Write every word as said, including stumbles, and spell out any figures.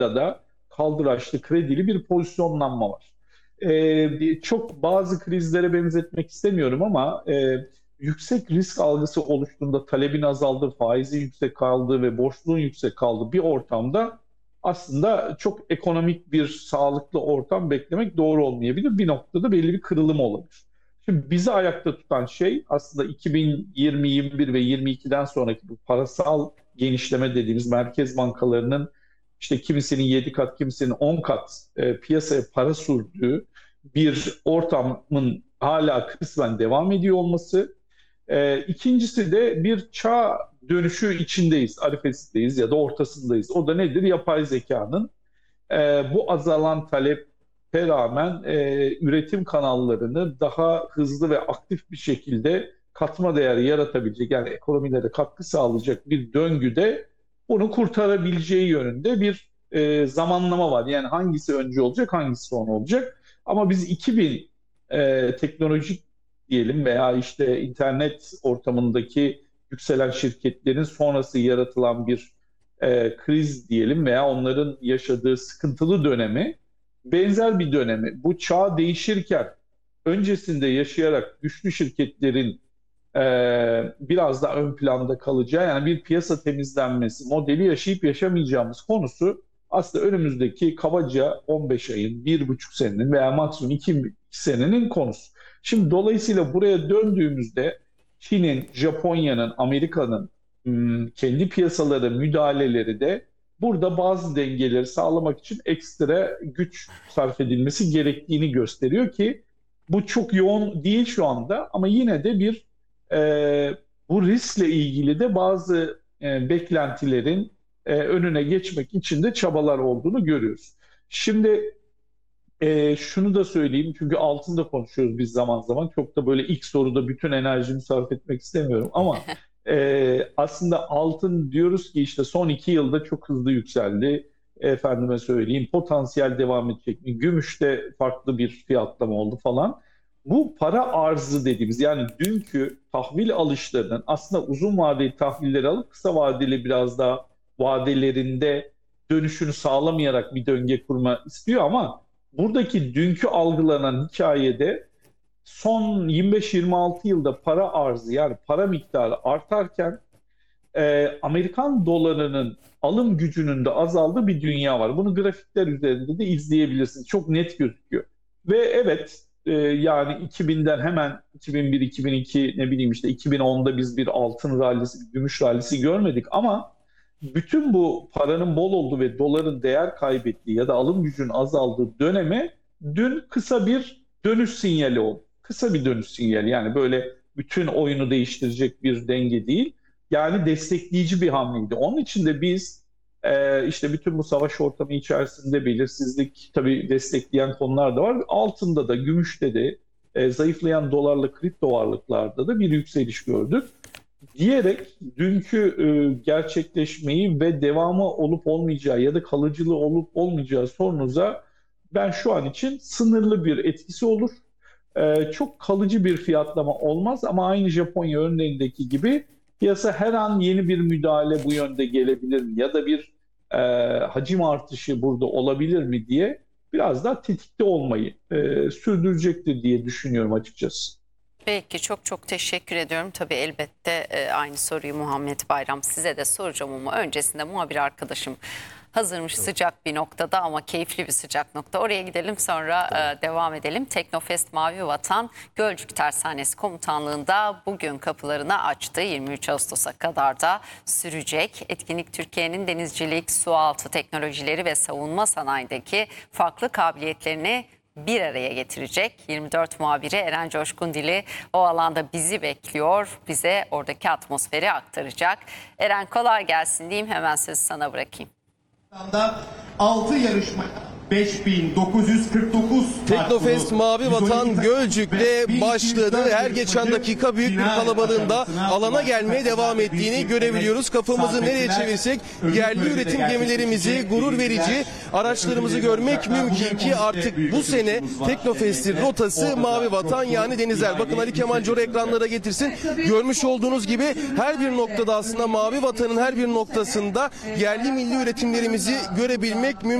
noktada kaldıraçlı, kredili bir pozisyonlanma var. Ee, çok bazı krizlere benzetmek istemiyorum ama e, yüksek risk algısı oluştuğunda talebin azaldığı, faizin yüksek kaldığı ve borçluluğun yüksek kaldığı bir ortamda aslında çok ekonomik bir sağlıklı ortam beklemek doğru olmayabilir. Bir noktada belli bir kırılım olabilir. Şimdi bizi ayakta tutan şey aslında iki bin yirmi, yirmi bir ve yirmi ikiden sonraki bu parasal genişleme dediğimiz merkez bankalarının işte kimisinin yedi kat, kimisinin on kat e, piyasaya para sürdüğü bir ortamın hala kısmen devam ediyor olması. E, ikincisi de bir çağ dönüşü içindeyiz, arifesindeyiz ya da ortasındayız. O da nedir? Yapay zekanın e, bu azalan talepe rağmen e, üretim kanallarını daha hızlı ve aktif bir şekilde katma değeri yaratabilecek, yani ekonomilere katkı sağlayacak bir döngüde bunu kurtarabileceği yönünde bir e, zamanlama var. Yani hangisi önce olacak, hangisi sonra olacak. Ama biz iki bin e, teknolojik diyelim veya işte internet ortamındaki yükselen şirketlerin sonrası yaratılan bir e, kriz diyelim veya onların yaşadığı sıkıntılı dönemi benzer bir dönemi. Bu çağ değişirken öncesinde yaşayarak güçlü şirketlerin e, biraz daha ön planda kalacağı, yani bir piyasa temizlenmesi modeli yaşayıp yaşamayacağımız konusu aslında önümüzdeki kabaca on beş ayın, bir buçuk senenin veya maksimum iki senenin konusu. Şimdi dolayısıyla buraya döndüğümüzde Çin'in, Japonya'nın, Amerika'nın ım, kendi piyasaları müdahaleleri de burada bazı dengeleri sağlamak için ekstra güç sarf edilmesi gerektiğini gösteriyor ki bu çok yoğun değil şu anda ama yine de bir e, bu riskle ilgili de bazı e, beklentilerin e, önüne geçmek için de çabalar olduğunu görüyoruz. Şimdi e, şunu da söyleyeyim çünkü altında konuşuyoruz biz zaman zaman. Çok da böyle ilk soruda bütün enerjimi sarf etmek istemiyorum ama e, aslında altın diyoruz ki işte son iki yılda çok hızlı yükseldi. Efendime söyleyeyim potansiyel devam edecek mi? Gümüşte farklı bir fiyatlama oldu falan. Bu para arzı dediğimiz yani dünkü tahvil alışlarının aslında uzun vadeli tahvilleri alıp kısa vadeli biraz daha vadelerinde dönüşünü sağlamayarak bir döngü kurma istiyor ama buradaki dünkü algılanan hikayede son yirmi beş yirmi altı yılda para arzı yani para miktarı artarken e, Amerikan dolarının alım gücünün de azaldığı bir dünya var. Bunu grafikler üzerinde de izleyebilirsiniz. Çok net gözüküyor. Ve evet e, yani iki binden hemen iki bin bir iki bin iki ne bileyim işte iki bin onda biz bir altın rallisi, bir gümüş rallisi görmedik ama bütün bu paranın bol olduğu ve doların değer kaybettiği ya da alım gücünün azaldığı döneme dün kısa bir dönüş sinyali oldu. Kısa bir dönüş sinyali yani böyle bütün oyunu değiştirecek bir denge değil. Yani destekleyici bir hamleydi. Onun için de biz e, işte bütün bu savaş ortamı içerisinde belirsizlik tabii destekleyen konular da var. Altında da, gümüşte de, e, zayıflayan dolarla kripto varlıklarda da bir yükseliş gördük. Diyerek dünkü e, gerçekleşmeyi ve devamı olup olmayacağı ya da kalıcılığı olup olmayacağı sorunuza ben şu an için sınırlı bir etkisi olur. E, çok kalıcı bir fiyatlama olmaz ama aynı Japonya örneğindeki gibi piyasa her an yeni bir müdahale bu yönde gelebilir mi ya da bir e, hacim artışı burada olabilir mi diye biraz daha tetikte olmayı e, sürdürecektir diye düşünüyorum açıkçası. Peki, çok çok teşekkür ediyorum. Tabii elbette e, aynı soruyu Muhammed Bayram size de soracağım ama öncesinde muhabir arkadaşım hazırmış sıcak bir noktada ama keyifli bir sıcak nokta. Oraya gidelim sonra e, devam edelim. Teknofest Mavi Vatan Gölcük Tersanesi Komutanlığı'nda bugün kapılarını açtı. yirmi üç Ağustos'a kadar da sürecek. Etkinlik Türkiye'nin denizcilik, sualtı teknolojileri ve savunma sanayideki farklı kabiliyetlerini bir araya getirecek. yirmi dört muhabiri Eren Coşkundili o alanda bizi bekliyor. Bize oradaki atmosferi aktaracak. Eren kolay gelsin diyeyim, hemen sözü sana bırakayım. altı yarışma beş bin dokuz yüz kırk dokuz Teknofest Mavi Vatan Gölcük'te başladı. Her geçen dakika büyük bir kalabalığında alana gelmeye devam ettiğini görebiliyoruz. Kafamızı nereye çevirsek yerli üretim gemilerimizi, gurur verici araçlarımızı görmek mümkün ki artık bu sene Teknofest'in rotası Mavi Vatan yani denizler. Bakın Ali Kemal Cora ekranlara getirsin. Görmüş olduğunuz gibi her bir noktada aslında Mavi Vatan'ın her bir noktasında yerli milli üretimlerimizi görebilmek mümkün.